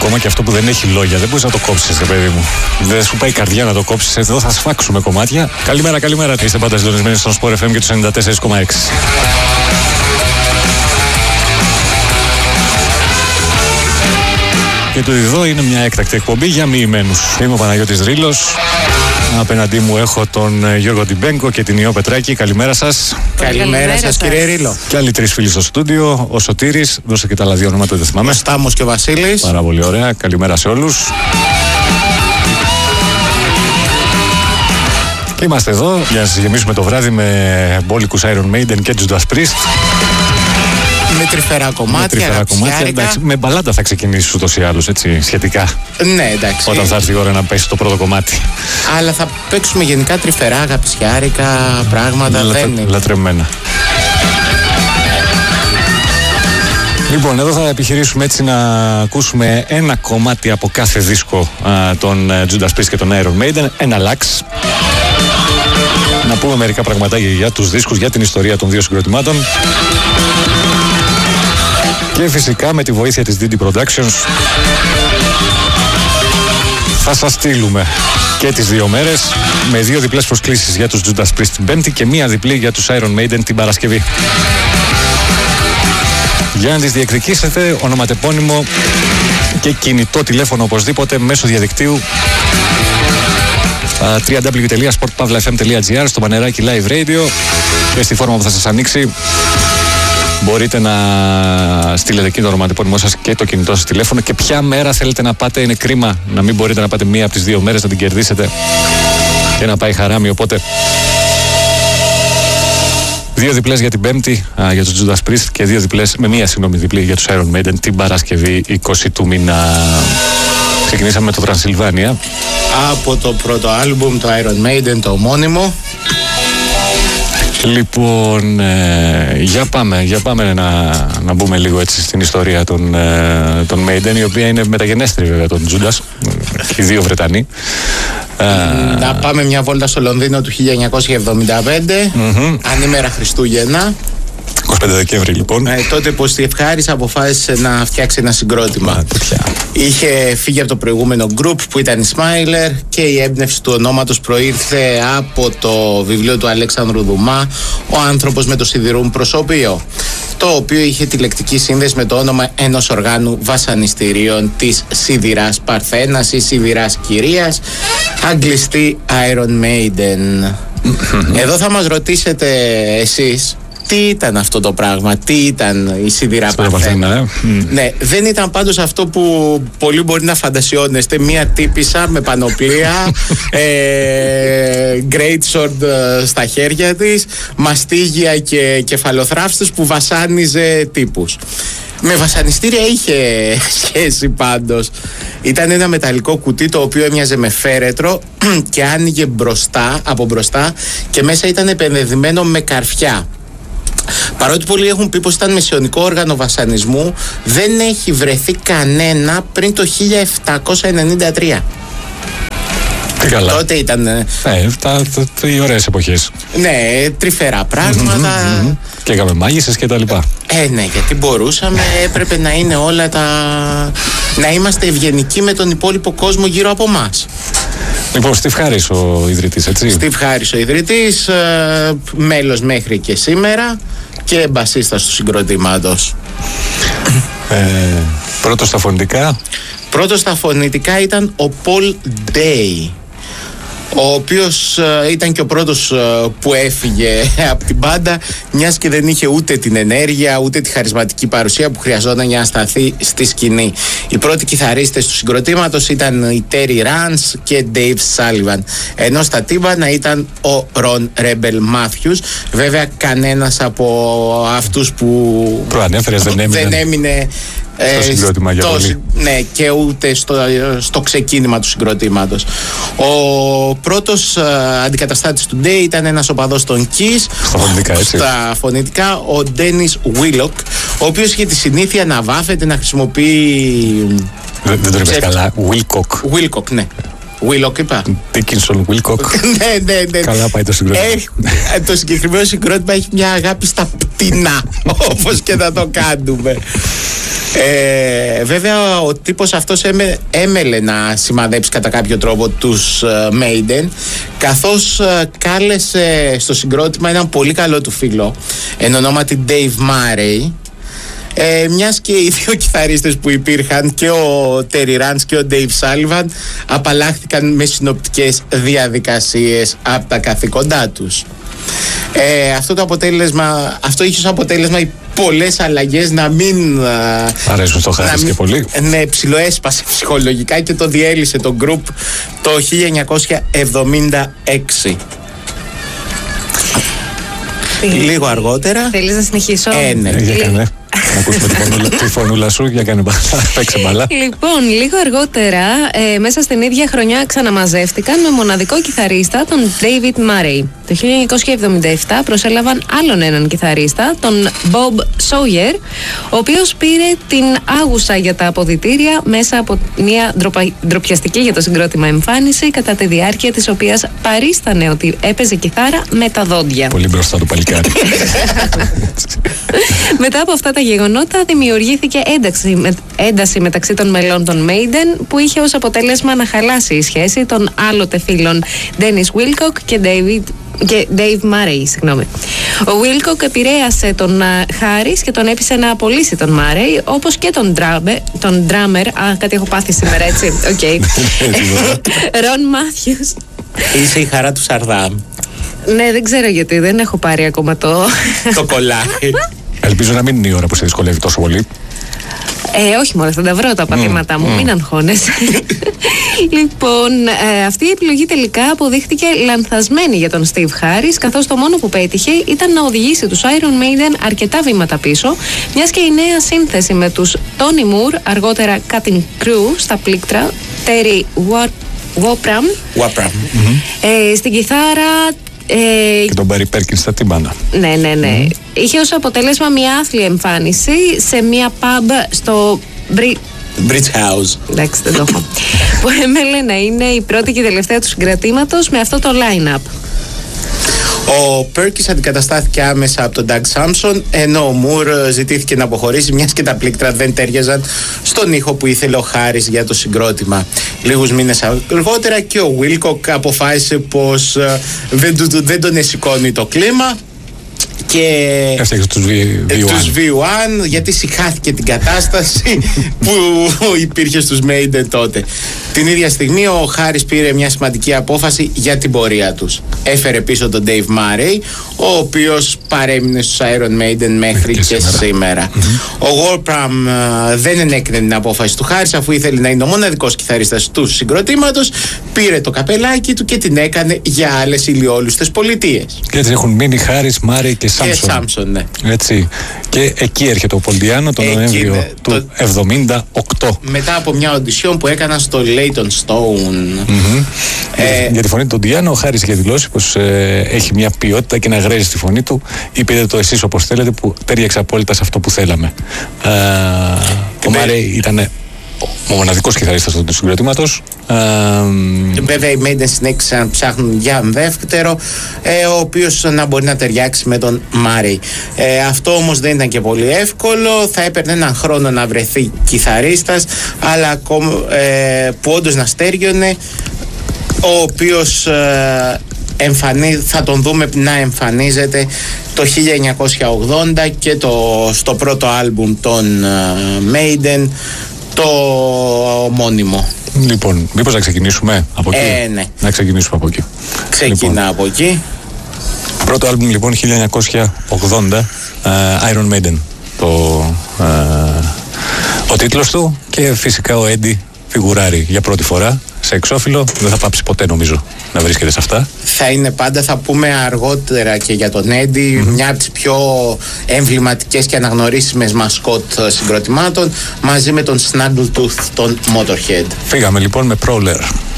ακόμα και αυτό που δεν έχει λόγια. Δεν μπορείς να το κόψεις, παιδί μου. Δεν σου πάει η καρδιά να το κόψεις. Εδώ θα σφάξουμε κομμάτια. Καλημέρα, καλημέρα. Είστε πάντα συντονισμένοι στον Sport FM και τους 94,6. Και το εδώ είναι μια έκτακτη εκπομπή για μοιημένους. Είμαι ο Παναγιώτης Ρήλος. Απέναντί μου έχω τον Γιώργο Τιμπέγκο και την Ιώ Πετράκη. Καλημέρα σας. Καλημέρα σας, κύριε Ρήλο. Και άλλοι τρεις φίλοι στο στούντιο. Ο Σωτήρης, δώσε και τα άλλα δύο ονόματα, δεν θυμάμαι. Ο Στάμος και ο Βασίλης. Πάρα πολύ ωραία. Καλημέρα σε όλους. Και είμαστε εδώ για να σας γεμίσουμε το βράδυ με μπόλικους Iron Maiden και Judas Priest. Με τρυφερά κομμάτια, εντάξει, με μπαλάντα θα ξεκινήσεις ούτως ή άλλως, έτσι, σχετικά. Ναι, εντάξει. Όταν θα έρθει η ώρα να πέσει το πρώτο κομμάτι. Αλλά θα παίξουμε γενικά τρυφερά, αγαπησιάρικα πράγματα. Λατρεμένα. Λοιπόν, εδώ θα επιχειρήσουμε έτσι να ακούσουμε ένα κομμάτι από κάθε δίσκο των Judas Priest και των Iron Maiden, ένα λάξ. Να πούμε μερικά πραγματάκια για τους δίσκους, για την ιστορία των δύο συγκροτημάτων. Και φυσικά με τη βοήθεια της DD Productions θα σας στείλουμε και τις δύο μέρες με δύο διπλές προσκλήσεις για τους Judas Priest την Πέμπτη και μία διπλή για τους Iron Maiden την Παρασκευή. Για να τις διεκδικήσετε, ονοματεπώνυμο και κινητό τηλέφωνο οπωσδήποτε μέσω διαδικτύου www.sportpavlafm.gr στο πανεράκι Live Radio και στη φόρμα που θα σας ανοίξει μπορείτε να στείλετε εκεί το ονοματεπώνυμό σας και το κινητό σας τηλέφωνο και ποια μέρα θέλετε να πάτε. Είναι κρίμα να μην μπορείτε να πάτε μία από τις δύο μέρες να την κερδίσετε και να πάει χαράμι, οπότε δύο διπλές για την Πέμπτη για τους Judas Priest και δύο διπλές με μία διπλή για τους Iron Maiden την Παρασκευή 20 του μήνα. Ξεκινήσαμε με το Transylvania. Από το πρώτο άλμπουμ, το Iron Maiden, το ομώνυμο. Λοιπόν, για πάμε να μπούμε λίγο έτσι στην ιστορία των Maiden, η οποία είναι μεταγενέστερη βέβαια των Judas, οι δύο Βρετανοί. Να πάμε μια βόλτα στο Λονδίνο του 1975, ανήμερα Χριστούγεννα. 25 Δεκέμβρη λοιπόν. Τότε πως η Ευχάρισσα αποφάσισε να φτιάξει ένα συγκρότημα. Είχε φύγει από το προηγούμενο group που ήταν η Smiler και η έμπνευση του ονόματος προήρθε από το βιβλίο του Αλέξανδρου Δουμά, Ο άνθρωπος με το σιδηρούν προσωπείο, το οποίο είχε τη λεκτική σύνδεση με το όνομα ενός οργάνου βασανιστήριων της σιδηράς Παρθένας ή σιδηράς κυρίας, αγγλιστή Iron Maiden. Εδώ θα μας ρωτήσετε εσείς τι ήταν αυτό το πράγμα, τι ήταν η σιδηρά Παρθένα. Ναι, δεν ήταν πάντως αυτό που πολλοί μπορεί να φαντασιώνεστε, μία τύπισσα με πανοπλία, great sword στα χέρια της, μαστίγια και κεφαλοθράφστες που βασάνιζε τύπους. Με βασανιστήρια είχε σχέση πάντως. Ήταν ένα μεταλλικό κουτί το οποίο έμοιαζε με φέρετρο και άνοιγε από μπροστά και μέσα ήταν επενδυμένο με καρφιά. Παρότι πολλοί έχουν πει πως ήταν μεσαιωνικό όργανο βασανισμού, δεν έχει βρεθεί κανένα πριν το 1793. Καλά. Τότε ήταν. Οι ωραίες εποχές. Ναι, τρυφερά πράγματα. Και έκαμε μάγισσες και τα λοιπά. Ναι, γιατί μπορούσαμε, έπρεπε να είναι όλα τα. Να είμαστε ευγενικοί με τον υπόλοιπο κόσμο γύρω από εμάς. Λοιπόν, Steve Harris ο ιδρυτής, έτσι. Steve Harris ο ιδρυτής, μέλος μέχρι και σήμερα και μπασίστας του συγκροτήματος. Πρώτος στα φωνητικά. Πρώτος στα φωνητικά ήταν ο Paul Day, ο οποίος ήταν και ο πρώτος που έφυγε από την μπάντα, μιας και δεν είχε ούτε την ενέργεια ούτε τη χαρισματική παρουσία που χρειαζόταν για να σταθεί στη σκηνή. Οι πρώτοι κιθαρίστες του συγκροτήματος ήταν η Terry Rance και Dave Sullivan, ενώ στα τύμπανα ήταν ο Ron Rebel Matthews. Βέβαια κανένας από αυτούς που προανέφερες δεν έμεινε στο συγκρότημα για πολύ. Ναι, και ούτε στο ξεκίνημα του συγκροτήματος. Ο πρώτος αντικαταστάτης του Day ήταν ένας οπαδός των Kiss. Στα φωνητικά, ο Dennis Willock, ο οποίος είχε τη συνήθεια να βάφεται, να χρησιμοποιεί. Δεν το είπες καλά. Wilcock. Wilcock, ναι. Willock είπα. Dickinson Wilcock. Ναι. Καλά πάει το συγκρότημα. Το συγκεκριμένο συγκρότημα έχει μια αγάπη στα πτηνά, όπως και να το κάνουμε. Βέβαια ο τύπος αυτός έμελε να σημαδέψει κατά κάποιο τρόπο τους Maiden, καθώς κάλεσε στο συγκρότημα έναν πολύ καλό του φίλο εν ονόματι Dave Murray, μιας και οι δύο κιθαρίστες που υπήρχαν, και ο Terry Rance και ο Dave Sullivan, απαλλάχθηκαν με συνοπτικές διαδικασίες από τα καθήκοντά τους. Αυτό είχε ως αποτέλεσμα οι πολλές αλλαγές να μην αρέσουν στο Χάρις και πολύ. Ναι, ψιλοέσπασε ψυχολογικά και το διέλυσε το group το 1976. Λίγο αργότερα. Θέλεις να συνεχίσω? Ναι. Να ακούσουμε τη φωνούλα σου, για κάνε μπάλα, παίξε μπάλα. Λοιπόν, λίγο αργότερα, μέσα στην ίδια χρονιά ξαναμαζεύτηκαν με μοναδικό κιθαρίστα, τον David Murray. Το 1977 προσέλαβαν άλλον έναν κιθαρίστα, τον Bob Sawyer, ο οποίος πήρε την άγουσα για τα αποδυτήρια μέσα από μια ντροπιαστική για το συγκρότημα εμφάνιση, κατά τη διάρκεια της οποίας παρίστανε ότι έπαιζε κιθάρα με τα δόντια. Πολύ μπροστά του παλικάρι. Μετά από αυτά τα γεγονότα δημιουργήθηκε ένταση μεταξύ των μελών των Maiden, που είχε ως αποτέλεσμα να χαλάσει η σχέση των άλλοτε φίλων Dennis Wilcock και Dave Murray. Ο Wilcock επηρέασε τον Harris και τον έπεισε να απολύσει τον Murray, όπως και τον drummer. Κάτι έχω πάθει σήμερα, έτσι. Οκ. Ron Matthews. Είσαι η χαρά του Σαρδάμ. Ναι, δεν ξέρω γιατί, δεν έχω πάρει ακόμα το κολλάκι. Ελπίζω να μην είναι η ώρα που σε δυσκολεύει τόσο πολύ. Όχι μόνο, θα τα βρω τα παθήματά μου, μην αγχώνεσαι. Λοιπόν, αυτή η επιλογή τελικά αποδείχτηκε λανθασμένη για τον Steve Harris, καθώς το μόνο που πέτυχε ήταν να οδηγήσει τους Iron Maiden αρκετά βήματα πίσω, μιας και η νέα σύνθεση με τους Tony Moore, αργότερα Cutting Crew στα πλήκτρα, Terry Wopram στην κιθάρα, και τον Barry Perkins στα τύμπανα. Ναι. Είχε ως αποτέλεσμα μια άθλια εμφάνιση σε μια pub στο Bridge House. Εντάξει, δεν το έχω. Που έμελε να είναι η πρώτη και η τελευταία του συγκρατήματος με αυτό το line-up. Ο Perkins αντικαταστάθηκε άμεσα από τον Doug Sampson, ενώ ο Moore ζητήθηκε να αποχωρήσει, μιας και τα πλήκτρα δεν τέριαζαν στον ήχο που ήθελε ο Harris για το συγκρότημα. Λίγους μήνες αργότερα και ο Wilcock αποφάσισε πως δεν τον εσηκώνει το κλίμα και έφτιαξε τους V1, γιατί συχάθηκε την κατάσταση που υπήρχε στους Maiden τότε. Την ίδια στιγμή ο Χάρις πήρε μια σημαντική απόφαση για την πορεία τους. Έφερε πίσω τον Dave Murray, ο οποίος παρέμεινε στους Iron Maiden μέχρι και σήμερα. Ο Wopram δεν ενέκρινε την απόφαση του Χάρις, αφού ήθελε να είναι ο μοναδικός κιθαρίστας του συγκροτήματος. Πήρε το καπελάκι του και την έκανε για άλλες ηλιόλουστες πολιτείες. Και έτσι έχουν μείνει Χάρις, Murray και Samson, ναι. Έτσι. Και εκεί έρχεται ο Πολντιάνο τον Νοέμβριο του 1978. Μετά από μια οντισιόν που έκανα στο Leyton Stone. Για τη φωνή του Ντιάνο, ο Χάρης είχε δηλώσει πως έχει μια ποιότητα και ένα γρέζι στη φωνή του. Είπε το εσείς όπως θέλετε, που τέριαξε απόλυτα σε αυτό που θέλαμε. Ο Murray ήταν ο μοναδικός κιθαρίστας του συγκροτήματος. Βέβαια οι Maiden συνέχισαν να ψάχνουν για δεύτερο, ο οποίος να μπορεί να ταιριάξει με τον Murray. Αυτό όμως δεν ήταν και πολύ εύκολο. Θα έπαιρνε έναν χρόνο να βρεθεί κιθαρίστας, αλλά ακόμα που όντως να στέριωνε, ο οποίος θα τον δούμε να εμφανίζεται το 1980 και στο πρώτο άλμπουμ των Maiden, το ομώνυμο. Λοιπόν, μήπως να ξεκινήσουμε από εκεί? Ναι. Να ξεκινήσουμε από εκεί. Ξεκινά από εκεί. Πρώτο άλμπουμ λοιπόν 1980, Iron Maiden ο τίτλος του, και φυσικά ο Eddie φιγουράρει για πρώτη φορά σε εξώφυλλο. Δεν θα πάψει ποτέ νομίζω να βρίσκεται σε αυτά. Θα είναι πάντα, θα πούμε αργότερα και για τον Eddie, μια από τις πιο εμβληματικές και αναγνωρίσιμες μασκότ συγκροτημάτων, μαζί με τον Snaggletooth, τον Motorhead. Φύγαμε λοιπόν με Prowler.